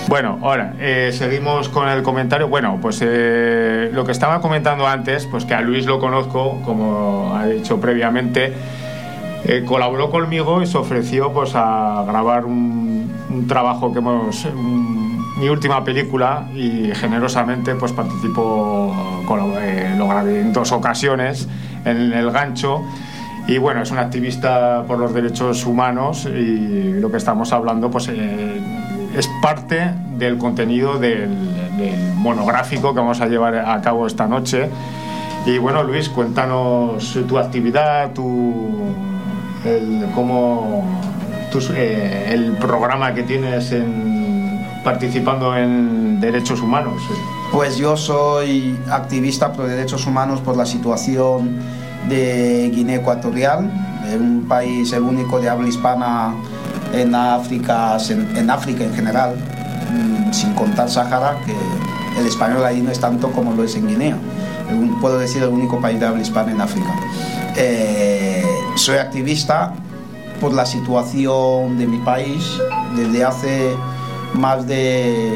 Bueno, ahora seguimos con el comentario. Bueno, pues lo que estaba comentando antes, pues que a Luis lo conozco, como ha dicho previamente, colaboró conmigo y se ofreció pues a grabar un trabajo que mi última película, y generosamente pues participó, lo grabé en 2 ocasiones en El Gancho. Y bueno, es un activista por los derechos humanos, y lo que estamos hablando pues es parte del contenido del monográfico que vamos a llevar a cabo esta noche. Y bueno, Luis, cuéntanos tu actividad, el programa que tienes participando en derechos humanos. Pues yo soy activista por derechos humanos por la situación de Guinea Ecuatorial, un país el único de habla hispana en África en general, sin contar Sahara, que el español ahí no es tanto como lo es en Guinea. Puedo decir el único país de habla hispana en África. Soy activista por la situación de mi país. Desde hace más de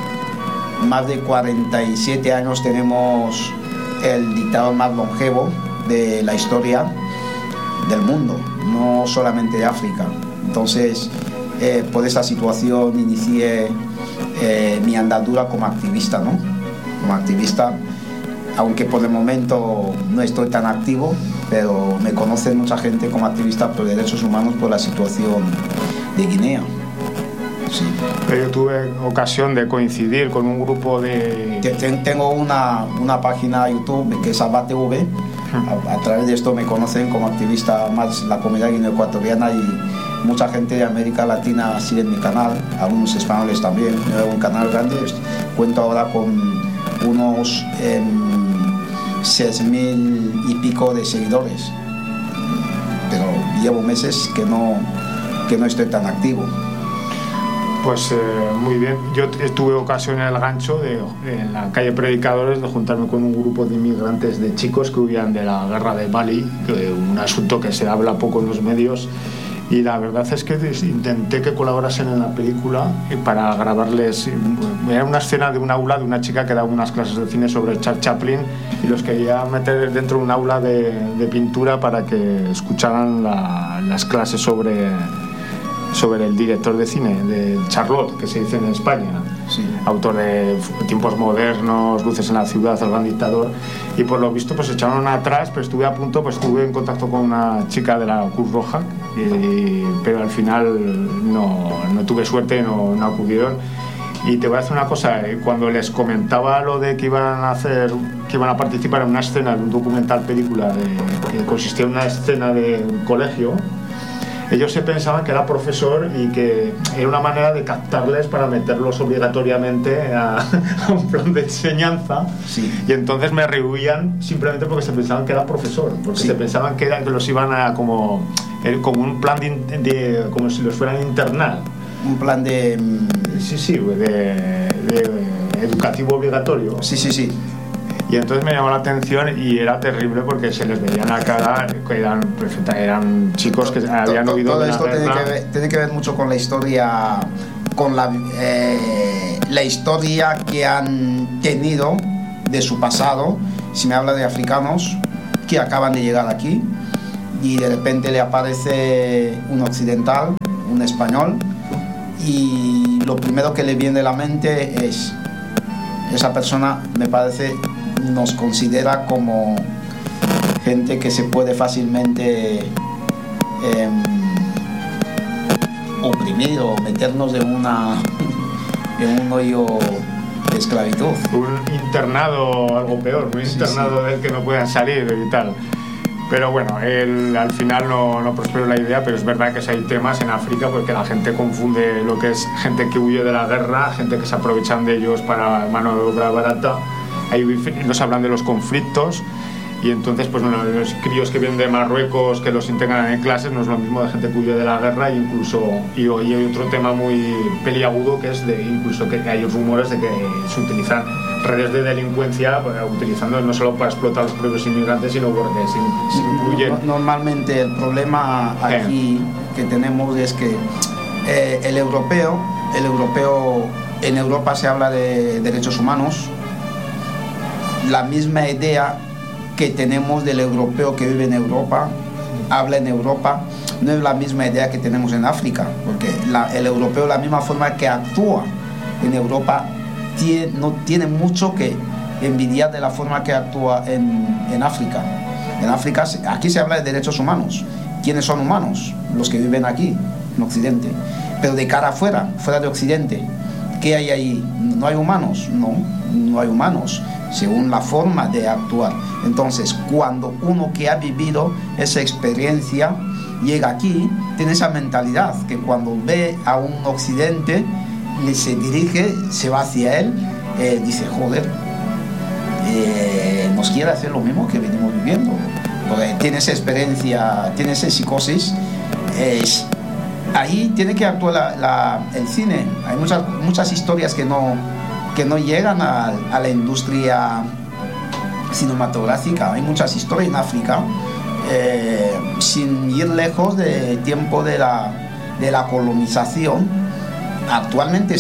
47 años tenemos el dictador más longevo de la historia del mundo, no solamente de África. Entonces, por esa situación inicié mi andadura como activista, ¿no? Como activista, aunque por el momento no estoy tan activo, pero me conoce mucha gente como activista por derechos humanos por la situación de Guinea. Sí. Pero yo tuve ocasión de coincidir con un grupo de... Tengo una página YouTube que es Abba TV. A través de esto me conocen como activista más la comunidad guineoecuatoriana, y mucha gente de América Latina sigue mi canal, algunos españoles también. Yo tengo un canal grande, cuento ahora con unos 6.000 y pico de seguidores, pero llevo meses que no estoy tan activo. Pues muy bien. Yo tuve ocasión en El Gancho, en la calle Predicadores, de juntarme con un grupo de inmigrantes, de chicos que huían de la guerra de Mali, un asunto que se habla poco en los medios, y la verdad es que intenté que colaborasen en la película para grabarles. Era una escena de un aula de una chica que daba unas clases de cine sobre Charles Chaplin, y los quería meter dentro de un aula de pintura para que escucharan las clases sobre el director de cine, de Charlotte, que se dice en España, sí. Autor de Tiempos Modernos, Luces en la Ciudad, El Gran Dictador, y por lo visto pues echaron atrás, pero estuve a punto, pues estuve en contacto con una chica de la Cruz Roja, pero al final no tuve suerte, no acudieron. Y te voy a decir una cosa, cuando les comentaba lo de que iban a participar en una escena de un documental película que consistía en una escena de un colegio, ellos se pensaban que era profesor y que era una manera de captarles para meterlos obligatoriamente a un plan de enseñanza. Sí. Y entonces me rehuían simplemente porque se pensaban que era profesor, porque sí. Se pensaban que los iban a como un plan como si los fueran a internar. Un plan de... Sí, de educativo obligatorio. Sí. Y entonces me llamó la atención, y era terrible porque se les veía en la cara que eran chicos que habían oído todo de esto la guerra. Tiene que ver mucho con la historia, con la historia que han tenido de su pasado. Si me habla de africanos que acaban de llegar aquí y de repente le aparece un occidental, un español, y lo primero que le viene a la mente es: esa persona, me parece, nos considera como gente que se puede fácilmente oprimir o meternos en un hoyo de esclavitud. Un internado, algo peor, un internado del que no puedan salir y tal. Pero bueno, al final no prosperó la idea, pero es verdad que si hay temas en África porque la gente confunde lo que es gente que huye de la guerra, gente que se aprovechan de ellos para mano de obra barata. Ahí nos hablan de los conflictos, y entonces pues los críos que vienen de Marruecos, que los integran en clases, no es lo mismo de gente que huye de la guerra. Y hay otro tema muy peliagudo, que es incluso que hay rumores de que se utilizan redes de delincuencia, utilizando no solo para explotar a los propios inmigrantes, sino porque se incluyen. Normalmente el problema aquí que tenemos es que el europeo en Europa se habla de derechos humanos, la misma idea que tenemos del europeo que vive en Europa, habla en Europa, no es la misma idea que tenemos en África, porque el europeo, la misma forma que actúa en Europa, no tiene mucho que envidiar de la forma que actúa en África. En África, aquí se habla de derechos humanos. ¿Quiénes son humanos? Los que viven aquí, en Occidente. Pero de cara afuera, fuera de Occidente, ¿qué hay ahí? ¿No hay humanos? No hay humanos, según la forma de actuar. Entonces, cuando uno que ha vivido esa experiencia llega aquí, tiene esa mentalidad que cuando ve a un Occidente, se dirige, se va hacia él, dice, joder, nos quiere hacer lo mismo que venimos viviendo. Porque tiene esa experiencia, tiene esa psicosis. Ahí tiene que actuar el cine. Hay muchas historias que no llegan a la industria cinematográfica. Hay muchas historias en África, sin ir lejos del tiempo de la colonización. Actualmente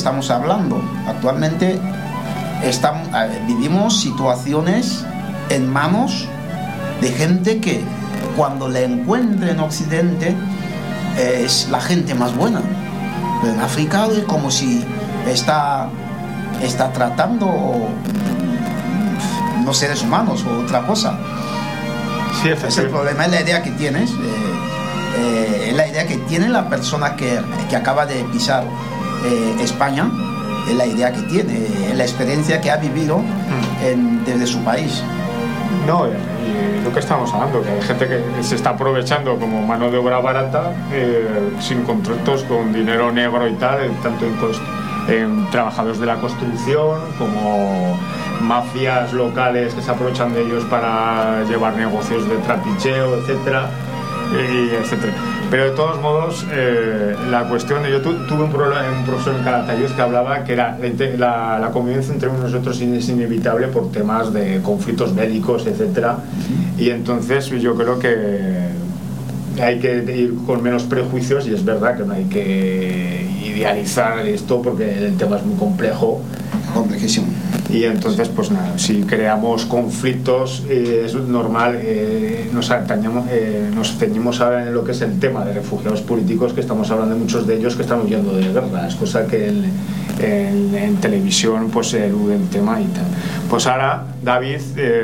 vivimos situaciones en manos de gente que cuando la encuentra en Occidente es la gente más buena. Pero en África es como si está tratando no seres humanos o otra cosa. Sí, es el problema, es la idea que tienes, es la idea que tiene la persona que acaba de pisar España, es la idea que tiene, es la experiencia que ha vivido desde su país. No, y lo que estamos hablando, que hay gente que se está aprovechando como mano de obra barata, sin contratos, con dinero negro y tal, tanto en trabajadores de la construcción como mafias locales que se aprovechan de ellos para llevar negocios de trapicheo, etcétera. Pero de todos modos, la cuestión yo tuve un profesor en Calatayud que hablaba que la convivencia entre nosotros es inevitable por temas de conflictos bélicos, etcétera. Y entonces yo creo que hay que ir con menos prejuicios, y es verdad que no hay que idealizar esto porque el tema es muy complejo, complejísimo. Y entonces, pues nada, si creamos conflictos, es normal, nos ceñimos ahora en lo que es el tema de refugiados políticos, que estamos hablando de muchos de ellos que están huyendo de guerras, cosa que en televisión pues se elude el tema y tal. Pues ahora, David,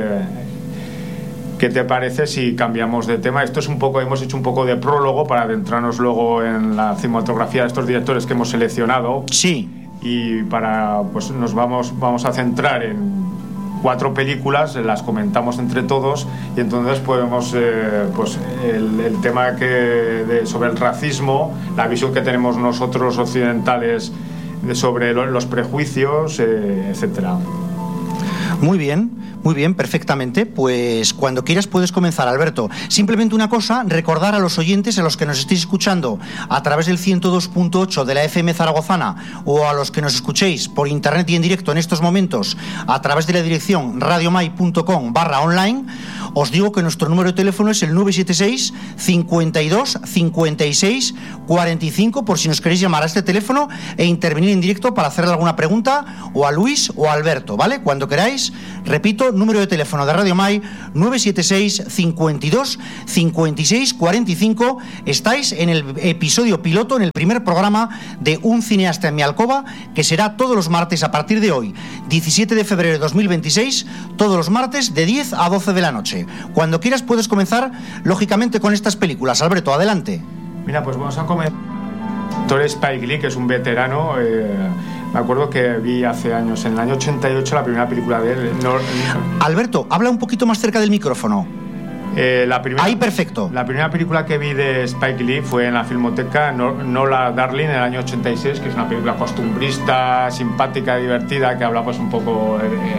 ¿qué te parece si cambiamos de tema? Esto es hemos hecho un poco de prólogo para adentrarnos luego en la cinematografía de estos directores que hemos seleccionado. Sí. Y pues nos vamos a centrar en 4 películas, las comentamos entre todos, y entonces podemos pues el tema sobre el racismo, la visión que tenemos nosotros occidentales sobre los prejuicios, etcétera. Muy bien, perfectamente. Pues cuando quieras puedes comenzar, Alberto. Simplemente una cosa, recordar a los oyentes, a los que nos estéis escuchando a través del 102.8 de la FM zaragozana, o a los que nos escuchéis por internet y en directo en estos momentos a través de la dirección radiomai.com/online, os digo que nuestro número de teléfono es el 976 52 56 45, por si nos queréis llamar a este teléfono e intervenir en directo para hacerle alguna pregunta o a Luis o a Alberto, ¿vale? Cuando queráis, repito, número de teléfono de Radio Mai 976 52 56 45. Estáis en el episodio piloto, en el primer programa de Un cineasta en mi alcoba, que será todos los martes a partir de hoy, 17 de febrero de 2026, todos los martes de 10 a 12 de la noche. Cuando quieras puedes comenzar, lógicamente, con estas películas. Alberto, adelante. Mira, pues vamos a comenzar. Spike Lee, que es un veterano, me acuerdo que vi hace años, en el año 88, la primera película de él. Alberto, habla un poquito más cerca del micrófono. Ahí, perfecto. La primera película que vi de Spike Lee fue en la Filmoteca, Nola Darling, en el año 86, que es una película costumbrista, simpática, divertida, que habla pues un poco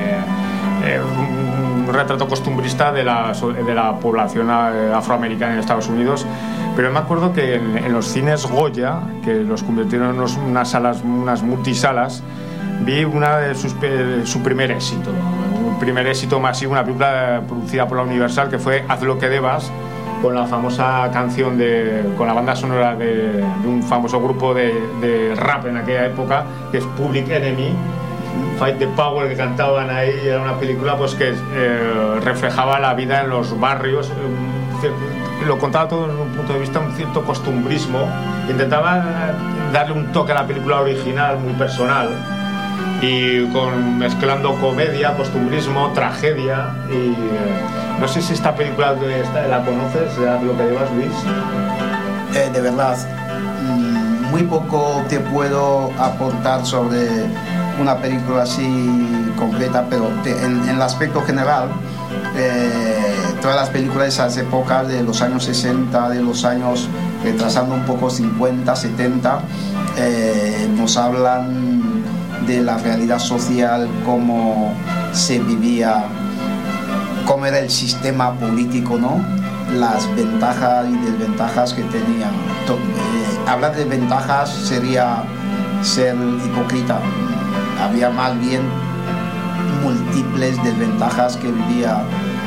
un retrato costumbrista de la población afroamericana en Estados Unidos. Pero me acuerdo que en los cines Goya, que los convirtieron en unas multisalas, vi una de su primer éxito, un primer éxito masivo, una película producida por la Universal, que fue Haz lo que debas, con la famosa canción con la banda sonora de un famoso grupo de rap en aquella época, que es Public Enemy, Fight the Power, que cantaban ahí. Era una película pues que reflejaba la vida en los barrios, lo contaba todo desde un punto de vista, un cierto costumbrismo. Intentaba darle un toque a la película original muy personal, y mezclando comedia, costumbrismo, tragedia. Y no sé si esta película la conoces, lo que llevas, Luis. De verdad, muy poco te puedo aportar sobre una película así concreta, pero en el aspecto general, todas las películas de esas épocas de los años 60, de los años retrasando un poco 50, 70, nos hablan de la realidad social, cómo se vivía, cómo era el sistema político, ¿no? Las ventajas y desventajas que tenía. Hablar de ventajas sería ser hipócrita. Había más bien múltiples desventajas que vivía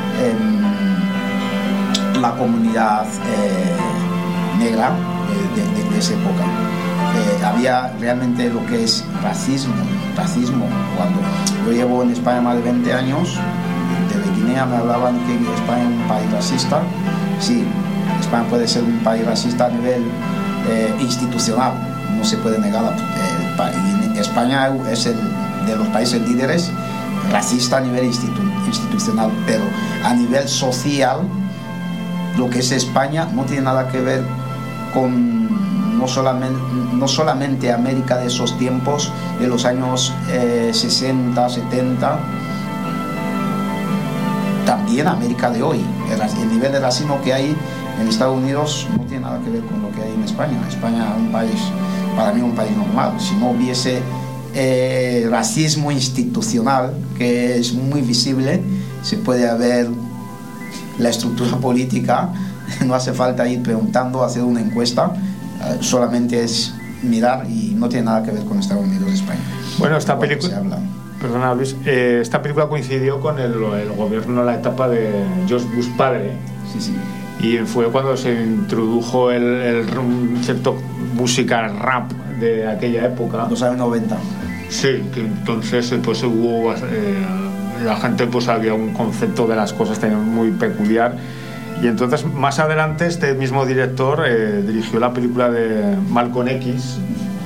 la comunidad negra de esa época. Había realmente lo que es racismo. Cuando yo llevo en España más de 20 años, desde Guinea me hablaban que España es un país racista. Sí, España puede ser un país racista a nivel institucional, no se puede negar. España es de los países líderes racista a nivel institucional, pero a nivel social, lo que es España no tiene nada que ver con no solamente América de esos tiempos, de los años 60, 70, también América de hoy. El nivel de racismo que hay en Estados Unidos no tiene nada que ver con lo que hay en España. España es un país, para mí, un país normal. Si no hubiese racismo institucional, que es muy visible, se puede ver la estructura política. No hace falta ir preguntando, hacer una encuesta, solamente es mirar, y no tiene nada que ver con Estados Unidos y España. Bueno, esta película, perdona Luis, esta película coincidió con el gobierno, la etapa de George Bush padre. Sí. Y fue cuando se introdujo un cierto música rap de aquella época. Los años 90. Sí, que entonces pues hubo la gente, pues había un concepto de las cosas muy peculiar. Y entonces más adelante este mismo director dirigió la película de Malcolm X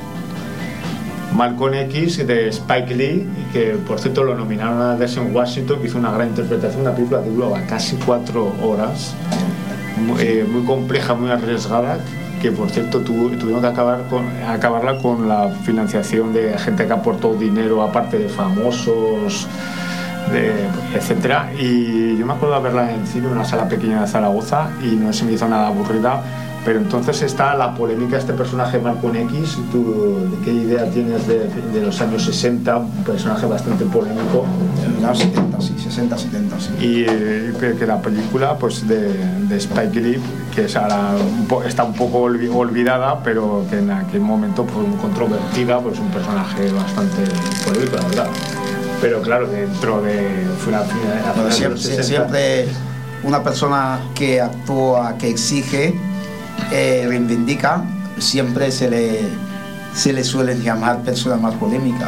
de Spike Lee, que por cierto lo nominaron a Denzel Washington, que hizo una gran interpretación, una película que duraba casi 4 horas, muy compleja, muy arriesgada, que por cierto tuvieron que acabarla con la financiación de gente que aportó dinero, aparte de famosos, etcétera. Y yo me acuerdo de verla en cine, en una sala pequeña de Zaragoza, y no se me hizo nada aburrida. Pero entonces está la polémica, este personaje Malcolm X. ¿Tú qué idea tienes de los años 60? Un personaje bastante polémico. En los 70, sí, 60, 70, sí. Y que la película pues de Spike Lee, que es ahora está un poco olvidada, pero que en aquel momento fue muy controvertida, pues un personaje bastante polémico, la verdad. Pero claro, dentro de... Siempre una persona que actúa, que exige, reivindica, siempre se le suele llamar persona más polémica.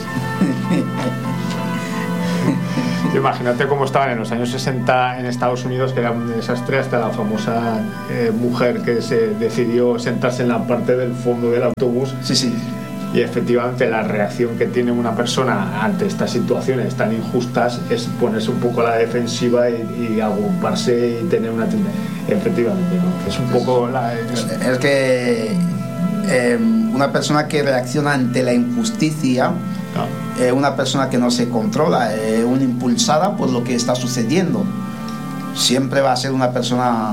Imagínate cómo estaban en los años 60 en Estados Unidos, que era un desastre, hasta la famosa mujer que se decidió sentarse en la parte del fondo del autobús. Sí. Y efectivamente la reacción que tiene una persona ante estas situaciones tan injustas es ponerse un poco a la defensiva y agruparse y tener una... Efectivamente, ¿no? Es un poco... Es que una persona que reacciona ante la injusticia, una persona que no se controla, una impulsada por lo que está sucediendo, siempre va a ser una persona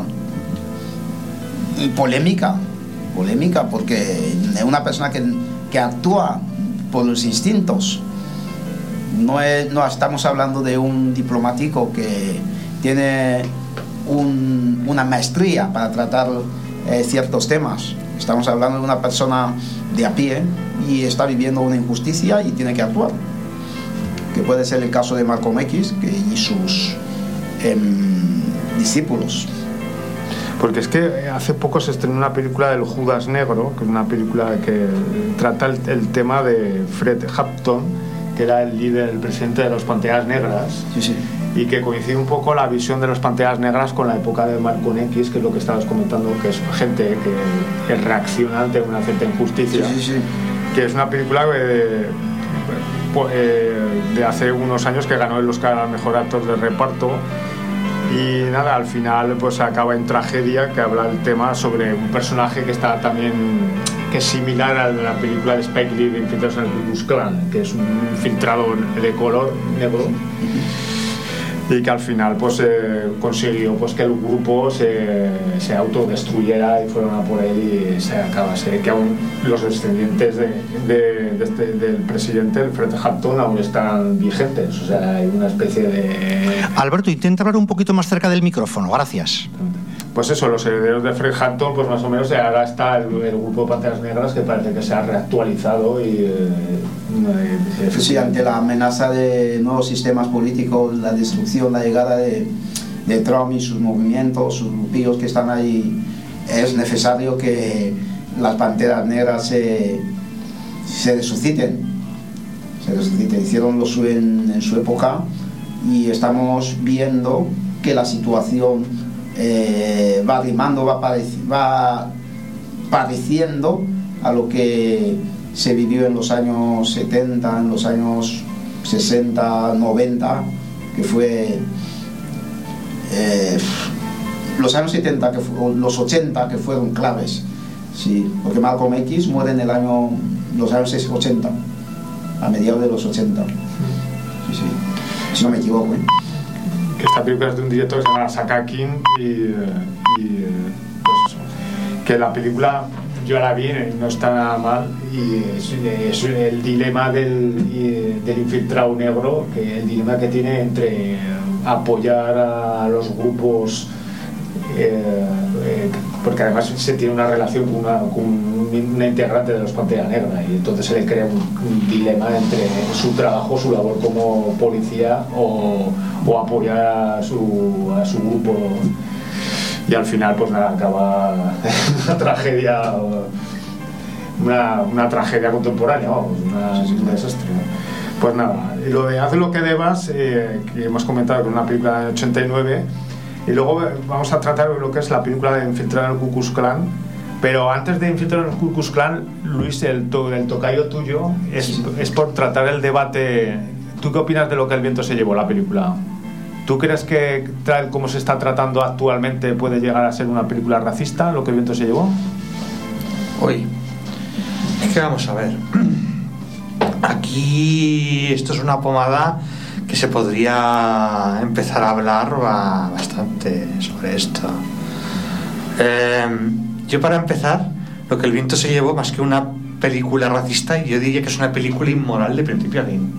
polémica, porque es una persona que actúa por los instintos. No estamos hablando de un diplomático que tiene una maestría para tratar ciertos temas. Estamos hablando de una persona de a pie y está viviendo una injusticia y tiene que actuar, que puede ser el caso de Malcolm X y sus discípulos. Porque es que hace poco se estrenó una película del Judas Negro, que es una película que trata el tema de Fred Hampton, que era el líder, el presidente de los Panteras Negras. Sí, sí. Y que coincide un poco la visión de los Panteras Negras con la época de Malcolm X, que es lo que estabas comentando, que es gente que reacciona ante una cierta injusticia. Sí, sí, sí. Que es una película de hace unos años que ganó el Oscar al mejor actor de reparto. Y nada, al final pues acaba en tragedia, que habla el tema sobre un personaje que está también, que es similar a la película de Spike Lee de Infiltrados en el Ku Klux Klan, que es un infiltrado de color negro, y que al final pues consiguió pues que el grupo se autodestruyera y fueron a por él, y que aún los descendientes del presidente, el Fred Hampton, aún están vigentes. O sea, hay una especie de... Alberto, intenta hablar un poquito más cerca del micrófono, gracias. Pues eso, los herederos de Fred Hampton, pues más o menos ahora está el grupo de Panteras Negras, que parece que se ha reactualizado y... sí, ante la amenaza de nuevos sistemas políticos, la destrucción, la llegada de Trump y sus movimientos, sus grupillos que están ahí, es necesario que las Panteras Negras se resuciten. Hicieron lo suyo en su época, y estamos viendo que la situación va rimando, va pareciendo a lo que se vivió en los años 70, en los años 60, 90, que fue los años 70, los 80, que fueron claves, sí, porque Malcolm X muere en los años 80, a mediados de los 80, sí, si no me equivoco, Esta película es de un director que se llama Sakakin, y pues eso, que la película yo la vi y no está nada mal, y es el dilema del infiltrado negro, que el dilema que tiene entre apoyar a los grupos, porque además se tiene una relación con una integrante de los Pantera Negra, y entonces se le crea un dilema entre su trabajo, su labor como policía, o apoyar a su grupo, y al final pues nada, acaba una tragedia, una tragedia contemporánea, vamos, un desastre, ¿no? Pues nada, lo de Haz lo que debas, que hemos comentado, que es una película del 89, y luego vamos a tratar lo que es la película de Infiltrar al Ku Klux Klan. Pero antes de Infiltrar al Ku Klux Klan, Luis, el tocayo tuyo, es por tratar el debate. ¿Tú qué opinas de lo que El viento se llevó, la película? ¿Tú crees que tal como se está tratando actualmente puede llegar a ser una película racista, lo que El viento se llevó? Oye, es que vamos a ver. Aquí esto es una pomada que se podría empezar a hablar bastante sobre esto. Yo, para empezar, lo que El viento se llevó, más que una película racista, yo diría que es una película inmoral de principio a fin.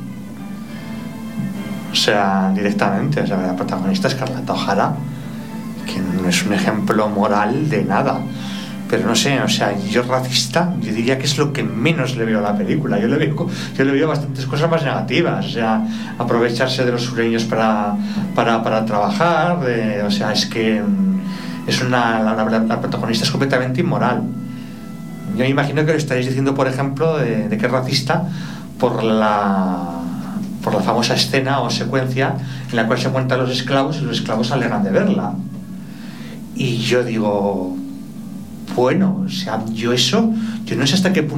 O sea, directamente. O sea, la protagonista es Scarlett O'Hara, que no es un ejemplo moral de nada. Pero no sé, o sea, yo racista, yo diría que es lo que menos le veo a la película. Yo le veo bastantes cosas más negativas. O sea, aprovecharse de los sureños para trabajar. O sea, es que la protagonista es completamente inmoral. Yo me imagino que lo estaréis diciendo, por ejemplo, de que es racista por la famosa escena o secuencia en la cual se cuentan los esclavos y los esclavos alegan de verla. Y yo digo, bueno, o sea, yo no sé hasta qué punto